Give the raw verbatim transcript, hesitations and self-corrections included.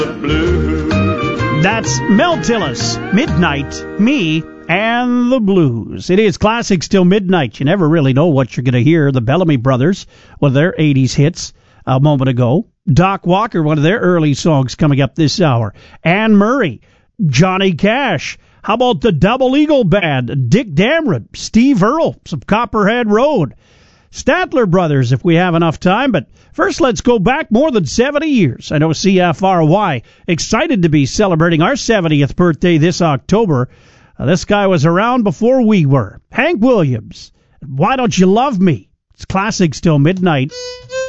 That's Mel Tillis, Midnight, Me, and the Blues. It is classics till midnight. You never really know what you're going to hear. The Bellamy Brothers, one of their eighties hits a moment ago. Doc Walker, one of their early songs coming up this hour. Anne Murray, Johnny Cash. How about the Double Eagle Band? Dick Dameron, Steve Earle, some Copperhead Road. Statler Brothers, if we have enough time. But first, let's go back more than seventy years. I know C F R Y excited to be celebrating our seventieth birthday this October. Uh, this guy was around before we were. Hank Williams, Why Don't You Love Me? It's classics till midnight.